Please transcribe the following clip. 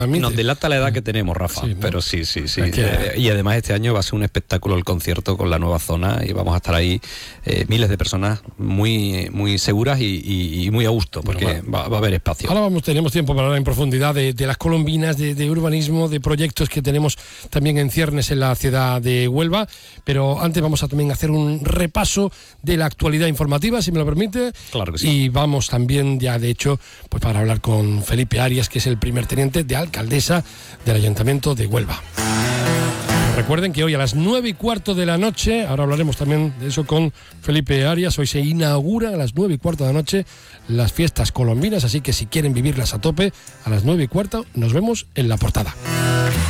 Nos delata la edad que tenemos, Rafa, sí, ¿no? Pero sí. Y además este año va a ser un espectáculo el concierto con la nueva zona y vamos a estar ahí miles de personas muy seguras y muy a gusto, porque va a haber espacio. Ahora tenemos tiempo para hablar en profundidad de las colombinas, de urbanismo, de proyectos que tenemos también en ciernes en la ciudad de Huelva, pero antes vamos a también hacer un repaso de la actualidad informativa, si me lo permite. Claro que sí. Y vamos también ya, de hecho, pues para hablar con Felipe Arias, que es el primer teniente de alcaldesa del Ayuntamiento de Huelva. Recuerden que hoy a las 9:15 de la noche, ahora hablaremos también de eso con Felipe Arias, hoy se inaugura a las 9:15 de la noche las fiestas colombinas, así que si quieren vivirlas a tope, a las 9:15 nos vemos en La Portada.